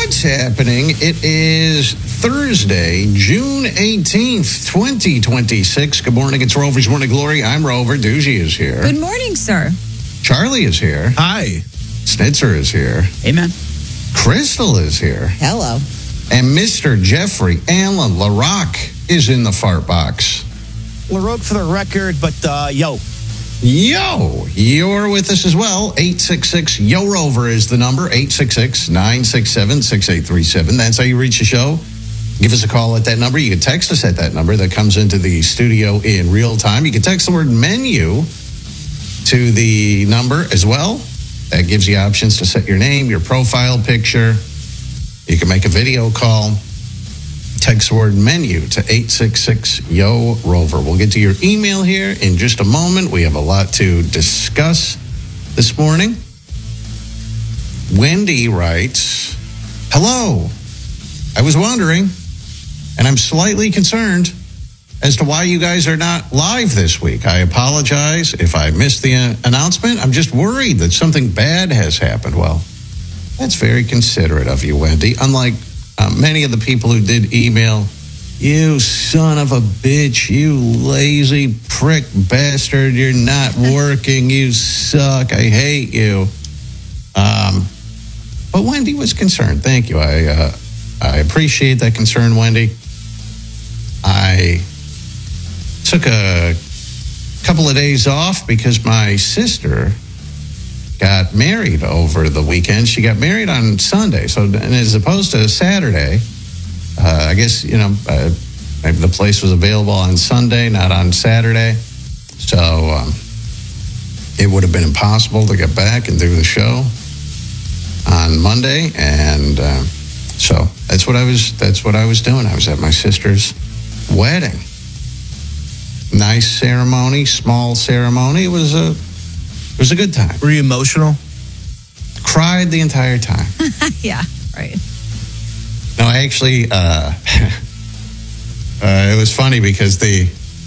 What's happening? It is Thursday, June 18th, 2026. Good morning. It's Rover's Morning Glory. I'm Rover. Doogie is here. Good morning, sir. Charlie is here. Hi. Snitzer is here. Amen. Crystal is here. Hello. And Mr. Jeffrey Allen LaRocque is in the fart box. LaRocque for the record, but yo. Yo, you're with us as well. 866-YO-ROVER is the number. 866-967-6837. That's how you reach the show. Give us a call at that number. You can text us at that number that comes into the studio in real time. You can text the word menu to the number as well. That gives you options to set your name, your profile picture. You can make a video call. Text the word menu to 866-YO-ROVER. We'll get to your email here in just a moment. We have a lot to discuss this morning. Wendy writes, hello. I was wondering, and I'm slightly concerned as to why you guys are not live this week. I apologize if I missed the announcement. I'm just worried that something bad has happened. Well, that's very considerate of you, Wendy. Unlike many of the people who did email, you son of a bitch, you lazy prick bastard, you're not working, you suck, I hate you. But Wendy was concerned. Thank you. I appreciate that concern, Wendy. I took a couple of days off because my sister got married over the weekend. She got married on Sunday, so and as opposed to Saturday, I guess, maybe the place was available on Sunday, not on Saturday. So it would have been impossible to get back and do the show on Monday, and so that's what I was doing. I was at my sister's wedding. Nice ceremony, small ceremony. It was a good time. Were you emotional? Cried the entire time. Yeah, right. No, actually, it was funny because the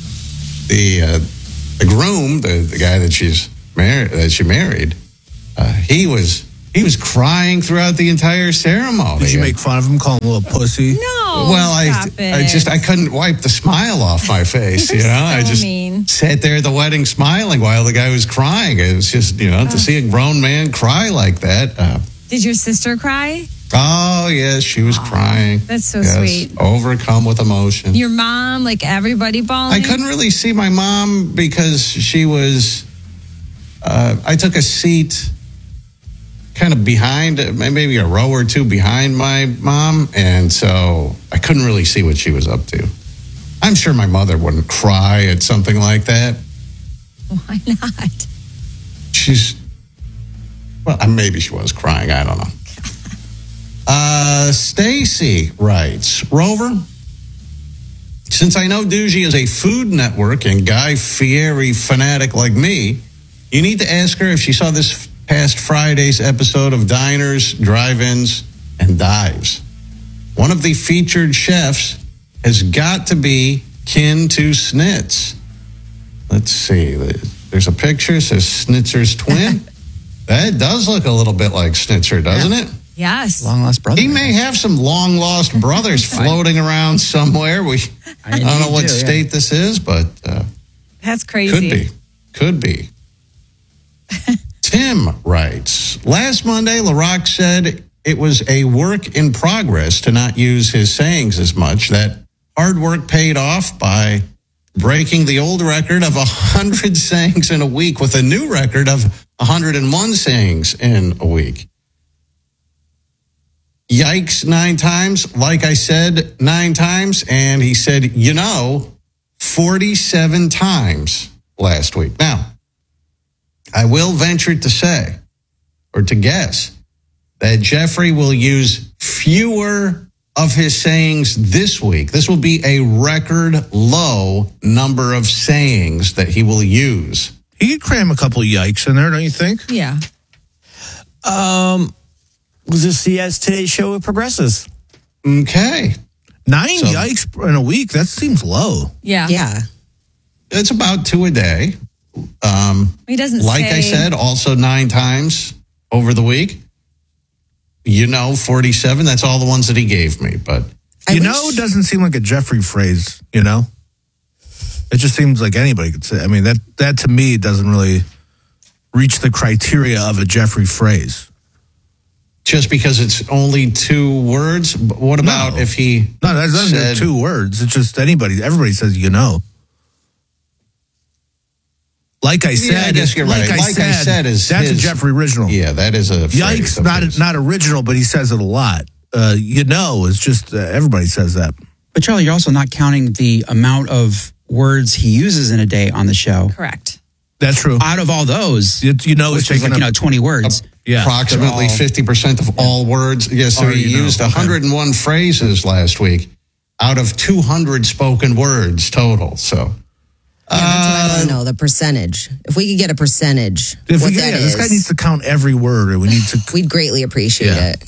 groom, the guy that she married, he was crying throughout the entire ceremony. Did you make fun of him, call him a little pussy? No. Well, I couldn't wipe the smile off my face. You're I so just mean. sat there at the wedding smiling while the guy was crying. It was just, to see a grown man cry like that. Did your sister cry? Oh, yes, she was crying. That's so sweet. Overcome with emotion. Your mom, like everybody bawling? I couldn't really see my mom because she was, I took a seat kind of behind, maybe a row or two behind my mom, and so I couldn't really see what she was up to. I'm sure my mother wouldn't cry at something like that. Why not? Maybe she was crying, I don't know. Stacy writes, Rover, since I know Doogie is a Food Network and Guy Fieri fanatic like me, you need to ask her if she saw this past Friday's episode of Diners, Drive-Ins, and Dives. One of the featured chefs has got to be kin to Snitz. Let's see. There's a picture. It says Snitzer's twin. That does look a little bit like Snitzer, doesn't it? Yes. Long lost brother. He may have some long lost brothers floating around somewhere. I don't know what state this is, but That's crazy. Could be. Tim writes, last Monday, LaRocque said it was a work in progress to not use his sayings as much. That hard work paid off by breaking the old record of 100 sayings in a week with a new record of 101 sayings in a week. Yikes 9 times, like I said 9 times, and he said, 47 times last week. Now, I will venture to say, or to guess, that Jeffrey will use fewer of his sayings this week. This will be a record low number of sayings that he will use. He could cram a couple of yikes in there, don't you think? Yeah. We'll just see as today's show progresses. Okay. 9 yikes in a week, that seems low. Yeah. Yeah. It's about 2 a day. He doesn't like I said, also 9 times over the week. 47. That's all the ones that he gave me. But doesn't seem like a Jeffrey phrase, It just seems like anybody could say. I mean, that to me doesn't really reach the criteria of a Jeffrey phrase. Just because it's only 2 words? What about if he No, that's not 2 words. It's just everybody says Like I said, yeah, I guess you're right. Like I said is that's a Jeffrey original. Yeah, that is a Yikes, not original, but he says it a lot. It's just everybody says that. But Charlie, you're also not counting the amount of words he uses in a day on the show. Correct. That's true. Out of all those, it's taking 20 words. Approximately 50% of all words. Yeah, so he used 101 phrases last week out of 200 spoken words total. So. That's what I want to know, the percentage. If we could get a percentage, this guy needs to count every word. We'd greatly appreciate it.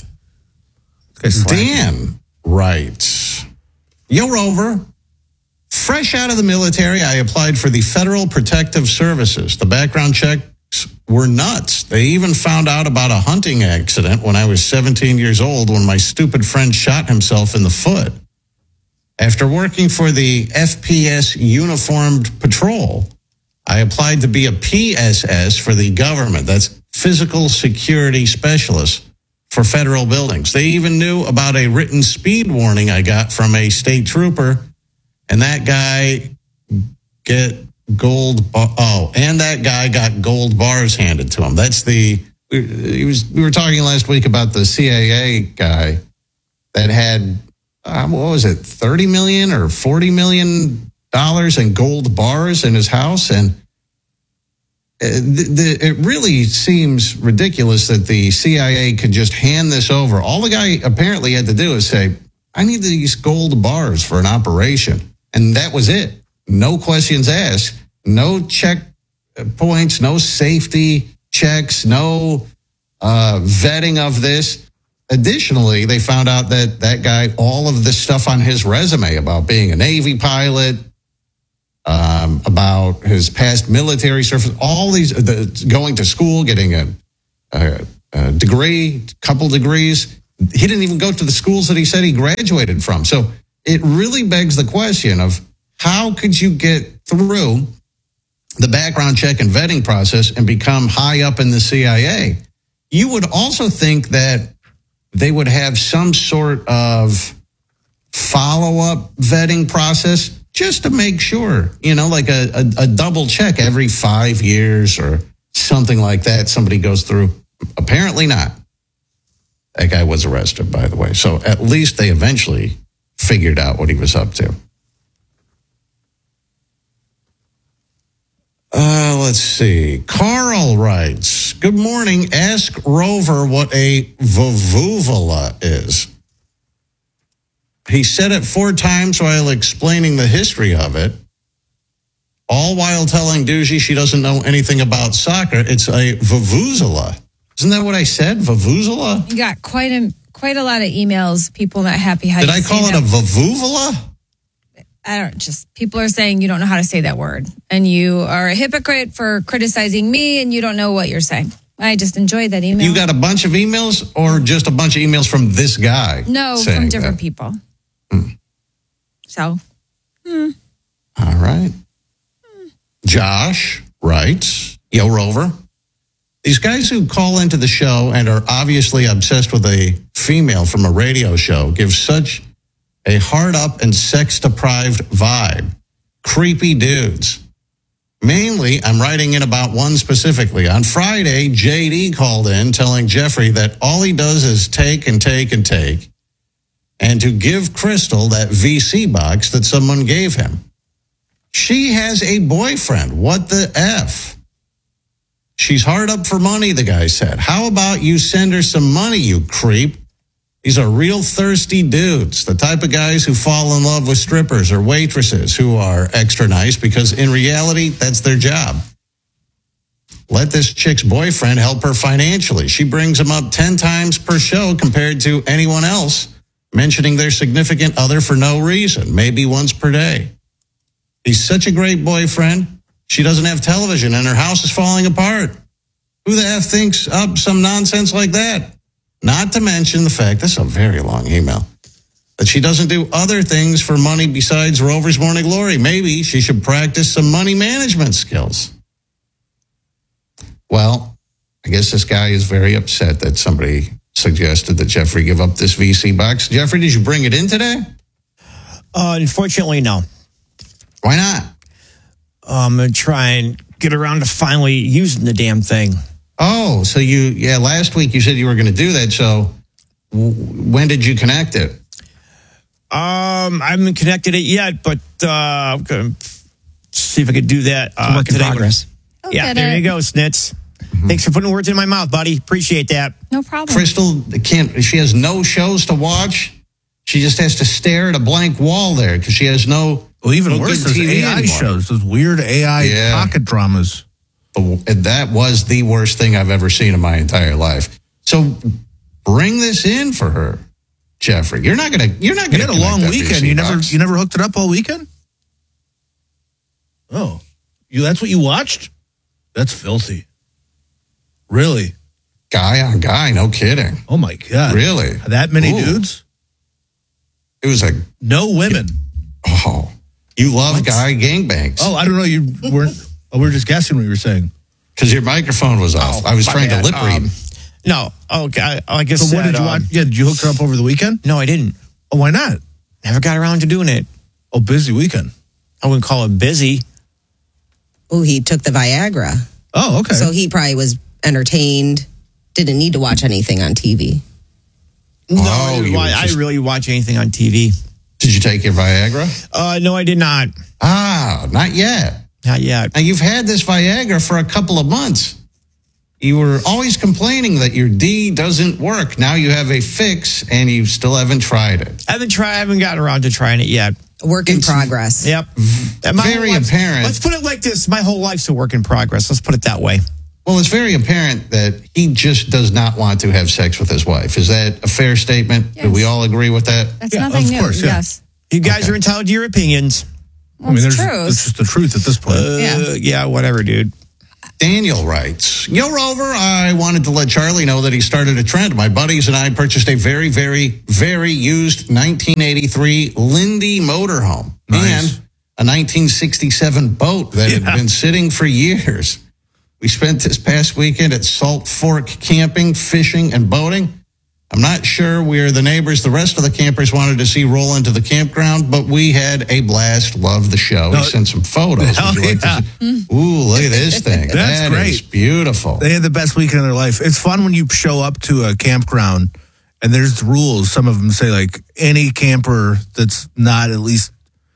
Dan writes, Yo, Rover. Fresh out of the military, I applied for the Federal Protective Services. The background checks were nuts. They even found out about a hunting accident when I was 17 years old when my stupid friend shot himself in the foot. After working for the FPS Uniformed Patrol, I applied to be a PSS for the government. That's Physical Security Specialist for federal buildings. They even knew about a written speed warning I got from a state trooper, and that guy got gold bars handed to him. That's we were talking last week about the CIA guy that had $30 million or $40 million in gold bars in his house. And it really seems ridiculous that the CIA could just hand this over. All the guy apparently had to do is say, I need these gold bars for an operation. And that was it. No questions asked, no check points, no safety checks, no vetting of this. Additionally, they found out that guy, all of this stuff on his resume about being a Navy pilot, about his past military service, all these, going to school, getting a degree, couple degrees. He didn't even go to the schools that he said he graduated from. So it really begs the question of how could you get through the background check and vetting process and become high up in the CIA? You would also think that they would have some sort of follow-up vetting process just to make sure, like a double check every 5 years or something like that somebody goes through. Apparently not. That guy was arrested, by the way. So at least they eventually figured out what he was up to. Let's see. Carl writes, good morning. Ask Rover what a vuvuzela is. He said it 4 times while explaining the history of it, all while telling Doogie she doesn't know anything about soccer. It's a vuvuzela. Isn't that what I said? Vuvuzela? You got quite a lot of emails, people not happy how Did I call it a vuvuzela? People are saying you don't know how to say that word. And you are a hypocrite for criticizing me and you don't know what you're saying. I just enjoyed that email. You got a bunch of emails or just a bunch of emails from this guy? No, from different people. So. All right. Josh writes, Yo, Rover. These guys who call into the show and are obviously obsessed with a female from a radio show give such a hard-up and sex-deprived vibe. Creepy dudes. Mainly, I'm writing in about one specifically. On Friday, JD called in telling Jeffrey that all he does is take and take and take, and to give Crystal that VC box that someone gave him. She has a boyfriend. What the F? She's hard up for money, the guy said. How about you send her some money, you creep? These are real thirsty dudes, the type of guys who fall in love with strippers or waitresses who are extra nice because in reality, that's their job. Let this chick's boyfriend help her financially. She brings him up 10 times per show compared to anyone else, mentioning their significant other for no reason, maybe once per day. He's such a great boyfriend. She doesn't have television and her house is falling apart. Who the F thinks up some nonsense like that? Not to mention the fact, this is a very long email, that she doesn't do other things for money besides Rover's Morning Glory. Maybe she should practice some money management skills. Well, I guess this guy is very upset that somebody suggested that Jeffrey give up this VC box. Jeffrey, did you bring it in today? Unfortunately, no. Why not? I'm going to try and get around to finally using the damn thing. Oh, so last week you said you were going to do that. So when did you connect it? I haven't connected it yet, but I'm going to see if I could do that Work in today. progress. Yeah, there you go, Snitz. Thanks for putting words in my mouth, buddy. Appreciate that. No problem. Crystal she has no shows to watch. She just has to stare at a blank wall there because she has no. Well, even no worse, good those TV AI anymore. shows, those weird AI pocket dramas. That was the worst thing I've ever seen in my entire life. So bring this in for her, Jeffrey. You're not gonna. You had a long weekend. You never hooked it up all weekend. Oh, that's what you watched? That's filthy. Really? Guy on guy, no kidding. Oh my God. Really? That many dudes? It was like no women. Oh, you love guy gangbangs. Oh, I don't know. You weren't. Oh, we were just guessing what you were saying. Because your microphone was off. I was trying to lip read. No. Okay. I guess. So what did you watch? Yeah, did you hook her up over the weekend? No, I didn't. Oh, why not? Never got around to doing it. Oh, busy weekend. I wouldn't call it busy. Oh, he took the Viagra. Oh, okay. So he probably was entertained, didn't need to watch anything on TV. No, I really watch anything on TV. Did you take your Viagra? No, I did not. Not yet. Not yet. Now, you've had this Viagra for a couple of months. You were always complaining that your D doesn't work. Now you have a fix, and you still haven't tried it. I haven't gotten around to trying it yet. Work in progress. Yep. Very apparent. Let's put it like this. My whole life's a work in progress. Let's put it that way. Well, it's very apparent that he just does not want to have sex with his wife. Is that a fair statement? Yes. Do we all agree with that? That's nothing new. course, yeah. Yes. You guys are entitled to your opinions. Well, it's true. It's just the truth at this point. Yeah, whatever, dude. Daniel writes, Yo, Rover, I wanted to let Charlie know that he started a trend. My buddies and I purchased a very, very, very used 1983 Lindy motorhome Nice. and a 1967 boat that had been sitting for years. We spent this past weekend at Salt Fork camping, fishing, and boating. I'm not sure where the neighbors, the rest of the campers wanted to see roll into the campground, but we had a blast. Loved the show. He sent some photos. Would you like to see? Ooh, look at this thing. That's great. Is beautiful. They had the best weekend of their life. It's fun when you show up to a campground and there's rules. Some of them say like any camper that's not at least,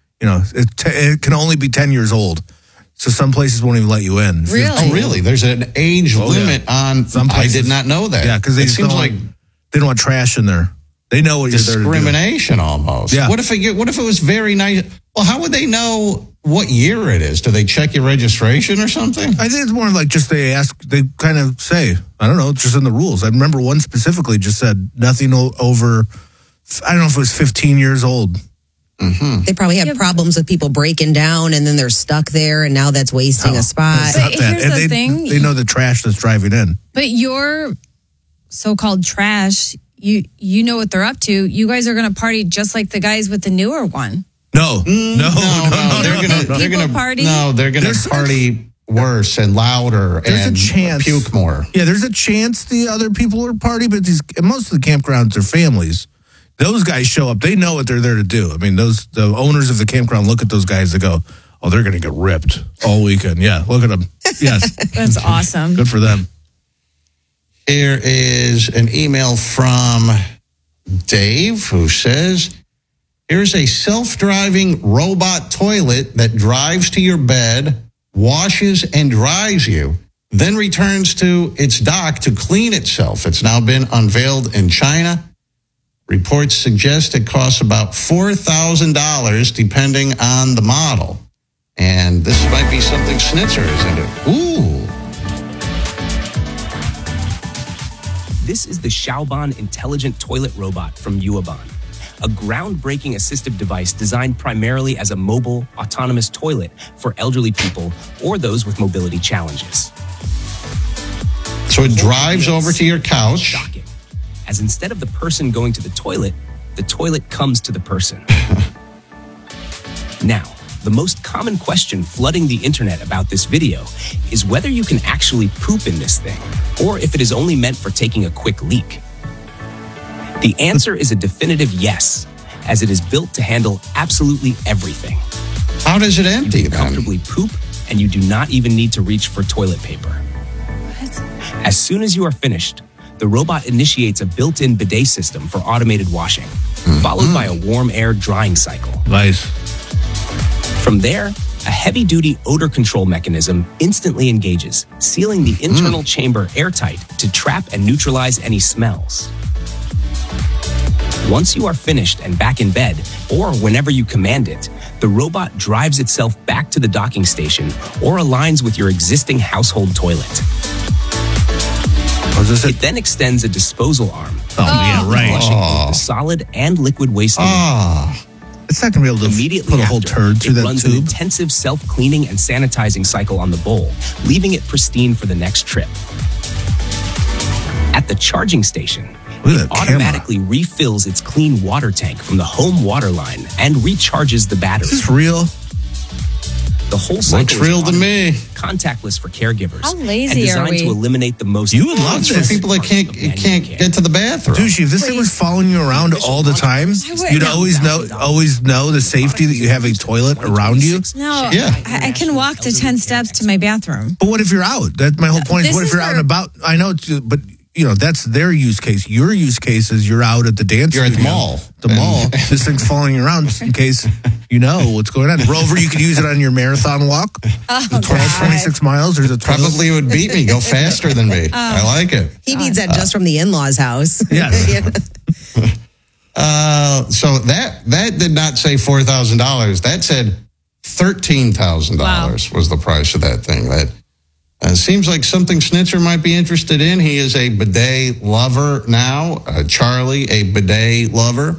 it can only be 10 years old. So some places won't even let you in. Really? Oh, really? There's an age limit on some places. I did not know that. Yeah, because it seems like they don't want trash in there. They know what you're there to do. Discrimination almost. Yeah. What if it was very nice? Well, how would they know what year it is? Do they check your registration or something? I think it's more like just they kind of say, I don't know, it's just in the rules. I remember one specifically just said nothing over, I don't know if it was 15 years old. Mm-hmm. They probably have problems with people breaking down and then they're stuck there and now that's wasting a spot. But here's the thing. They know the trash that's driving in. But your so-called trash, you know what they're up to. You guys are going to party just like the guys with the newer one. No. They're gonna party. No, they're gonna party worse and louder There's and a chance. puke more. Yeah, there's a chance the other people are party, but most of the campgrounds are families. Those guys show up. They know what they're there to do. I mean, the owners of the campground look at those guys and go, "Oh, they're going to get ripped all weekend." Yeah, look at them. Yes, That's awesome. good for them. Here is an email from Dave who says, here's a self-driving robot toilet that drives to your bed, washes and dries you, then returns to its dock to clean itself. It's now been unveiled in China. Reports suggest it costs about $4,000 depending on the model. And this might be something Schnitzer is into. Ooh. This is the Xiaoban Intelligent Toilet Robot from Yuaban, a groundbreaking assistive device designed primarily as a mobile, autonomous toilet for elderly people or those with mobility challenges. So it drives over to your couch. Shocking. as instead of the person going to the toilet comes to the person. Now, the most common question flooding the internet about this video is whether you can actually poop in this thing, or if it is only meant for taking a quick leak. The answer is a definitive yes, as it is built to handle absolutely everything. How does it empty You can then? comfortably poop, and you do not even need to reach for toilet paper. As soon as you are finished, the robot initiates a built-in bidet system for automated washing, followed by a warm air drying cycle. Nice. From there, a heavy-duty odor control mechanism instantly engages, sealing the internal chamber airtight to trap and neutralize any smells. Once you are finished and back in bed, or whenever you command it, the robot drives itself back to the docking station or aligns with your existing household toilet. Was this It it? then extends a disposal arm, Oh, yeah, right. flushing both the solid and liquid waste in the Ah, It's not going to be able to Immediately put a whole after, turd through it that runs an tube. intensive self-cleaning and sanitizing cycle on the bowl, leaving it pristine for the next trip. At the charging station, Look at it that camera. automatically refills its clean water tank from the home water line and recharges the battery. Is this real? The whole cycle looks is real to me. contactless for caregivers How lazy and designed are we? to eliminate the most You would love It's this. for people that can't get to the bathroom. Dude, if this thing was following you around all the time, would- you'd no. always know the safety that you have a toilet around you. No, Yeah. I can walk to 10 steps to my bathroom. But what if you're out? That's my whole point. Is This what if is you're out and for- about? I know, but that's their use case. Your use case is you're out at the dance. You're at the studio. mall. The mall. This thing's following you around in case you know what's going on. Rover, you could use it on your marathon walk. Oh, The 26 miles. There's a toilet. Probably would beat me, go faster than me. I like it. He needs that just from the in-laws' house. Yes. So that did not say $4,000. That said $13,000 was the price of that thing. That seems like something Schnitzer might be interested in. He is a bidet lover now. Charlie, a bidet lover.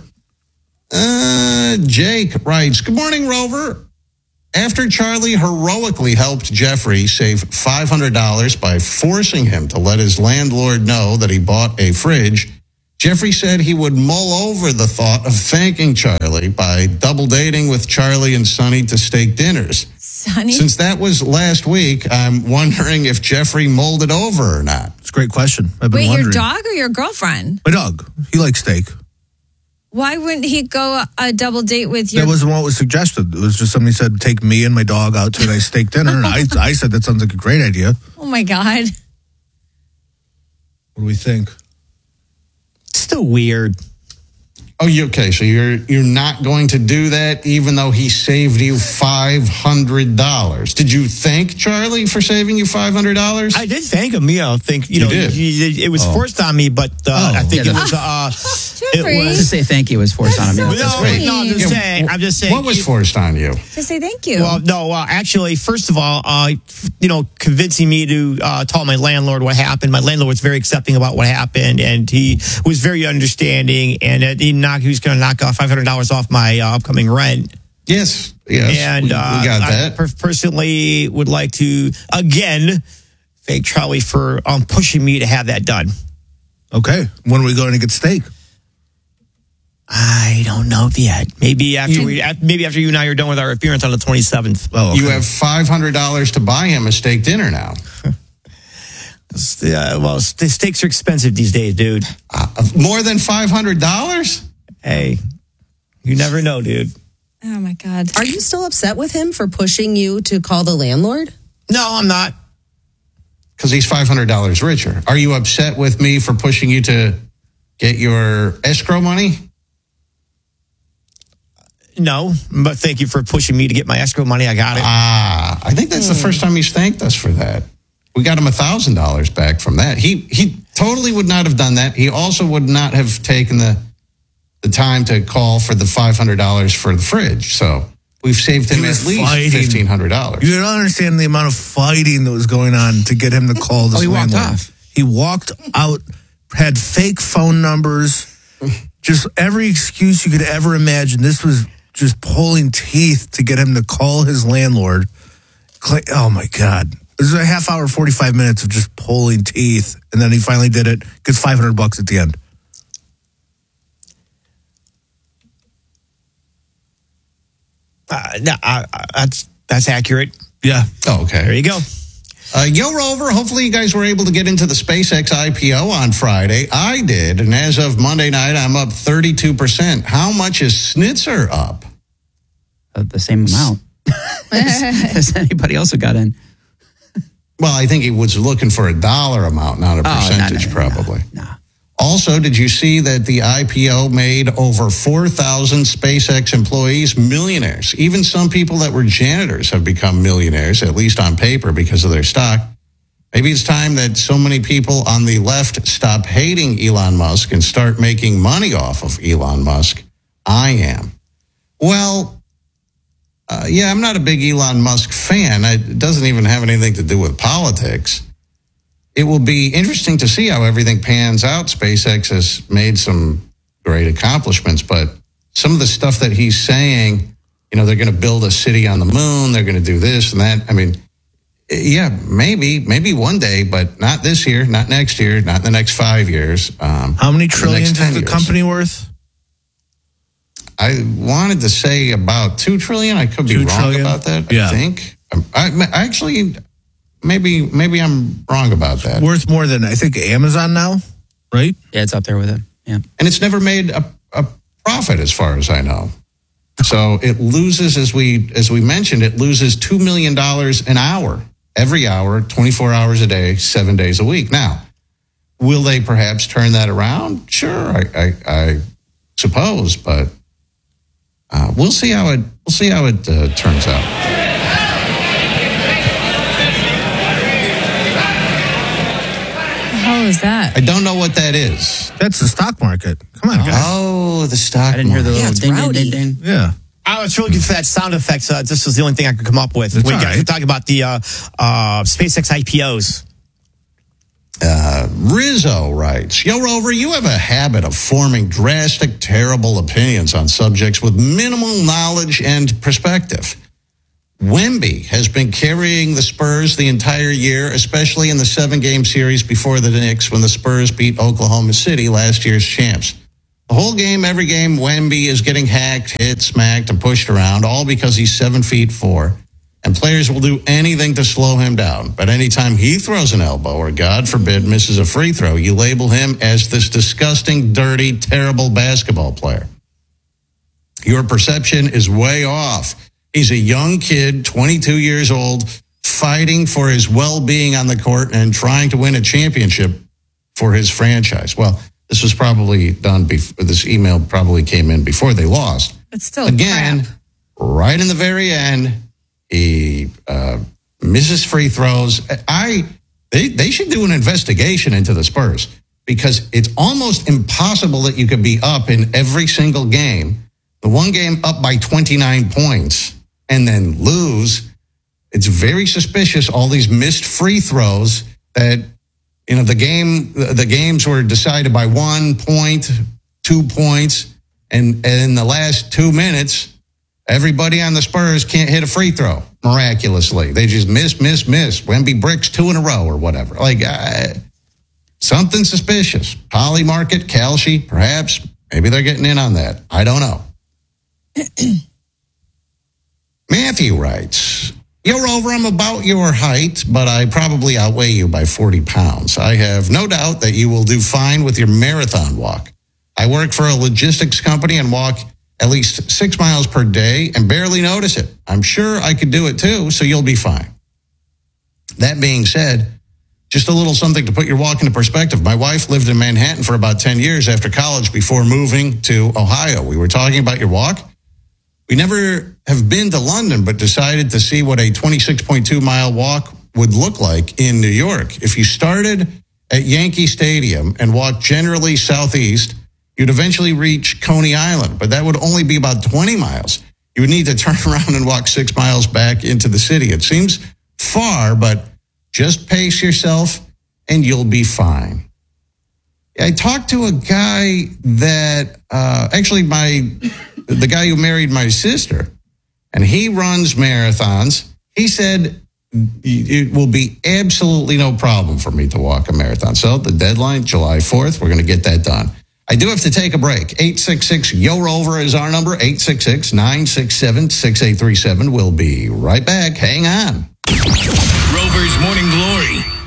Jake writes, "Good morning, Rover. After Charlie heroically helped Jeffrey save $500 by forcing him to let his landlord know that he bought a fridge, Jeffrey said he would mull over the thought of thanking Charlie by double dating with Charlie and Sonny to steak dinners. Sonny? Since that was last week, I'm wondering if Jeffrey mulled it over or not." It's a great question. I've been Wait, wondering. your dog or your girlfriend? My dog. He likes steak. Why wouldn't he go a double date with your... That wasn't what was suggested. It was just somebody said, take me and my dog out to a nice steak dinner. And I said, that sounds like a great idea. Oh, my God. What do we think? Still weird. Oh, okay. So you're not going to do that, even though he saved you $500. Did you thank Charlie for saving you $500? I did thank him. Think You did? it was forced on me, but I think Yeah, it was. Jeffrey. It To was. say thank you was forced on him. so Yeah. sweet. No, I'm just Yeah, saying. I'm just saying. What was forced on you? To say thank you. Well, no. Actually, first of all, convincing me to tell my landlord what happened. My landlord was very accepting about what happened, and he was very understanding. And he was going to knock off $500 off my upcoming rent. Yes. And we got that. I personally would like to again thank Charlie for pushing me to have that done. Okay. When are we going to get steak? I don't know yet. Maybe after you and I are done with our appearance on the 27th. Oh, okay. You have $500 to buy him a steak dinner now. The steaks are expensive these days, dude. More than $500? Hey, you never know, dude. oh, my God. Are you still upset with him for pushing you to call the landlord? No, I'm not. Because he's $500 richer. Are you upset with me for pushing you to get your escrow money? No, but thank you for pushing me to get my escrow money. I got it. I think that's the first time he's thanked us for that. We got him $1,000 back from that. He totally would not have done that. He also would not have taken the time to call for the $500 for the fridge. So we've saved him He at was least fighting. $1,500. You don't understand the amount of fighting that was going on to get him to call this he walked landlord. off. He walked out, had fake phone numbers, just every excuse you could ever imagine. This was just pulling teeth to get him to call his landlord. Oh, my God. This was a half hour, 45 minutes of just pulling teeth. And then he finally did it. Gets $500 at the end. That's accurate. Yeah. Oh, okay. There you go. Yo Rover, hopefully you guys were able to get into the SpaceX IPO on Friday. I did, and as of Monday night, I'm up 32%. How much is Snitzer up? The same amount as anybody else who got in. Well, I think he was looking for a dollar amount, not a percentage, probably. No. Also, did you see that the IPO made over 4,000 SpaceX employees millionaires? Even some people that were janitors have become millionaires, at least on paper, because of their stock. Maybe it's time that so many people on the left stop hating Elon Musk and start making money off of Elon Musk. I am. Well, I'm not a big Elon Musk fan. It doesn't even have anything to do with politics. It will be interesting to see how everything pans out. SpaceX has made some great accomplishments, but some of the stuff that he's saying, they're going to build a city on the moon, they're going to do this and that. I mean, yeah, maybe one day, but not this year, not next year, not in the next 5 years. How many trillions is the company worth? I wanted to say about 2 trillion. I could be wrong about that. Yeah. I think. I actually... Maybe I'm wrong about that. Worth more than, I think, Amazon now, right? Yeah, it's up there with it. Yeah. And it's never made a profit as far as I know. So it loses, as we mentioned, it loses $2 million an hour, every hour, 24 hours a day, 7 days a week. Now, will they perhaps turn that around? Sure, I suppose, but we'll see how it turns out. What is that? I don't know what that is. That's the stock market. Come on, guys. Oh, the stock I didn't hear the little it's ding, ding, rowdy. ding, ding. Yeah. I was really good for that sound effect. So this was the only thing I could come up with. That's When you all guys right. were talking about the SpaceX IPOs. Rizzo writes, Yo, Rover, you have a habit of forming drastic, terrible opinions on subjects with minimal knowledge and perspective. Wemby has been carrying the Spurs the entire year, especially in the 7-game series before the Knicks when the Spurs beat Oklahoma City, last year's champs. The whole game, every game, Wemby is getting hacked, hit, smacked, and pushed around, all because he's 7'4", and players will do anything to slow him down. But anytime he throws an elbow or, God forbid, misses a free throw, you label him as this disgusting, dirty, terrible basketball player. Your perception is way off. He's a young kid, 22 years old, fighting for his well-being on the court and trying to win a championship for his franchise. Well, this was probably done before, this email probably came in before they lost. It's still Again, crap. right in the very end, he misses free throws. They should do an investigation into the Spurs because it's almost impossible that you could be up in every single game. The one game up by 29 points and then lose. It's very suspicious, all these missed free throws that, the games were decided by 1 point, 2 points, and in the last 2 minutes, everybody on the Spurs can't hit a free throw miraculously. They just miss. Wemby bricks 2 in a row or whatever. Something suspicious. Poly Market, Kalshi, perhaps. Maybe they're getting in on that. I don't know. Matthew writes, Yo, Rover, I'm about your height, but I probably outweigh you by 40 pounds. I have no doubt that you will do fine with your marathon walk. I work for a logistics company and walk at least 6 miles per day and barely notice it. I'm sure I could do it too, so you'll be fine. That being said, just a little something to put your walk into perspective. My wife lived in Manhattan for about 10 years after college before moving to Ohio. We were talking about your walk. We never have been to London, but decided to see what a 26.2-mile walk would look like in New York. If you started at Yankee Stadium and walked generally southeast, you'd eventually reach Coney Island, but that would only be about 20 miles. You would need to turn around and walk 6 miles back into the city. It seems far, but just pace yourself and you'll be fine. I talked to a guy that, the guy who married my sister, and he runs marathons. He said it will be absolutely no problem for me to walk a marathon. So the deadline, July 4th, we're going to get that done. I do have to take a break. 866-YO-ROVER is our number. 866-967-6837. We'll be right back. Hang on. Rover's Morning Glory.